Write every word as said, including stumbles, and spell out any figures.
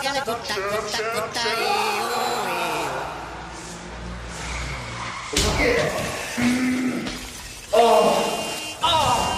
ギャラグッタグッタグッタえよえよ